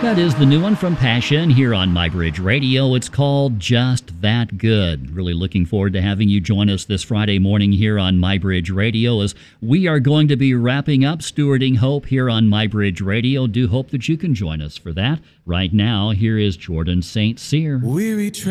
That is the new one from Passion here on MyBridge Radio. It's called Just That Good. Really looking forward to having you join us this Friday morning here on MyBridge Radio as we are going to be wrapping up Stewarding Hope here on MyBridge Radio. Do hope that you can join us for that. Right now, here is Jordan St. Cyr.